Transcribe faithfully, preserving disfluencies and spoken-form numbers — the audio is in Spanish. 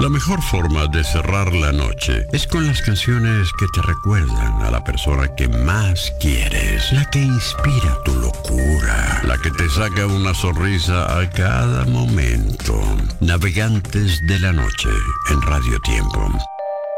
La mejor forma de cerrar la noche es con las canciones que te recuerdan a la persona que más quieres, la que inspira tu locura, la que te saca una sonrisa a cada momento. Navegantes de la noche en Radio Tiempo.